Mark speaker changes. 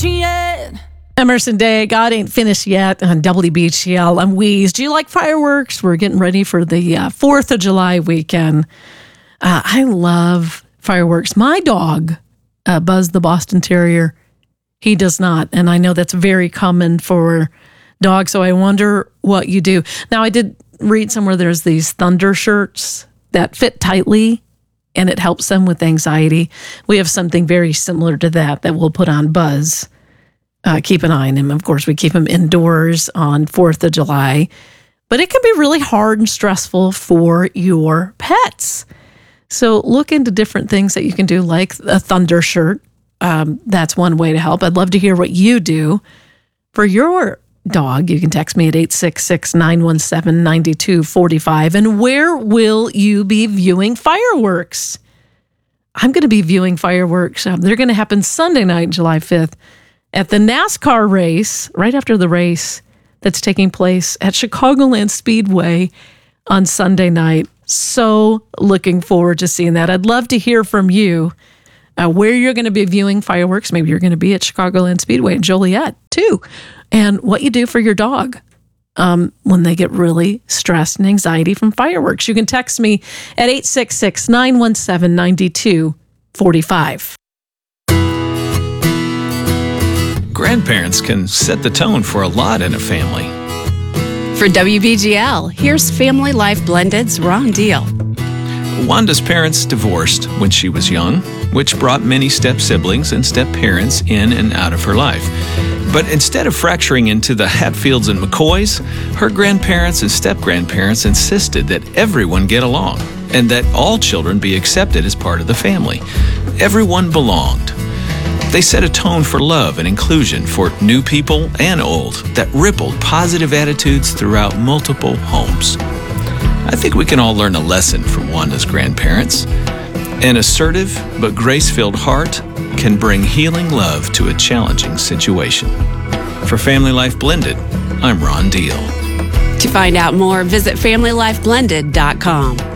Speaker 1: yet.
Speaker 2: Emerson Day, God Ain't Finished Yet on WBGL. I'm Weeze. Do you like fireworks? We're getting ready for the 4th of July weekend. I love fireworks. My dog, Buzz the Boston Terrier, he does not. And I know that's very common for dogs, so I wonder what you do. Now, I did read somewhere there's these thunder shirts that fit tightly, and it helps them with anxiety. We have something very similar to that we'll put on Buzz. Keep an eye on him. Of course, we keep him indoors on 4th of July. But it can be really hard and stressful for your pets. So look into different things that you can do, like a thunder shirt. That's one way to help. I'd love to hear what you do for your dog. You can text me at 866-917-9245. And where will you be viewing fireworks? I'm going to be viewing fireworks. They're going to happen Sunday night, July 5th. At the NASCAR race, right after the race that's taking place at Chicagoland Speedway on Sunday night. So looking forward to seeing that. I'd love to hear from you where you're going to be viewing fireworks. Maybe you're going to be at Chicagoland Speedway in Joliet too. And what you do for your dog when they get really stressed and anxiety from fireworks. You can text me at 866-917-9245.
Speaker 3: Grandparents can set the tone for a lot in a family.
Speaker 4: For WBGL, here's Family Life Blended's Ron Deal.
Speaker 3: Wanda's parents divorced when she was young, which brought many step-siblings and step-parents in and out of her life. But instead of fracturing into the Hatfields and McCoys, her grandparents and step-grandparents insisted that everyone get along and that all children be accepted as part of the family. Everyone belonged. They set a tone for love and inclusion for new people and old that rippled positive attitudes throughout multiple homes. I think we can all learn a lesson from Wanda's grandparents. An assertive but grace-filled heart can bring healing love to a challenging situation. For Family Life Blended, I'm Ron Deal.
Speaker 4: To find out more, visit FamilyLifeBlended.com.